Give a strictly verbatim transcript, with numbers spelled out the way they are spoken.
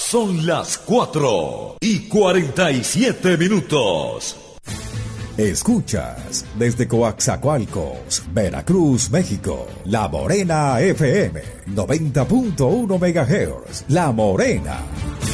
Son las cuatro y cuarenta y siete minutos. Escuchas desde Coaxacualcos, Veracruz, México, La Morena F M, noventa punto uno megahertz. La Morena.